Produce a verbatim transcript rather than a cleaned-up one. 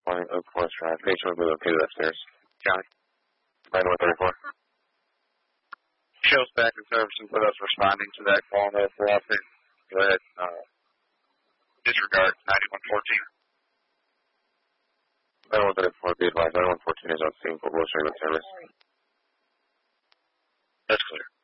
Point Oak Forest Drive. Patient will be located upstairs. County. nine one thirty-four. Shows back in service and put us responding to that call. No profit. Go ahead. Uh, disregard ninety-one fourteen. nine one thirty-four, be advised. nine one fourteen is on scene for Wilshire service. That's clear.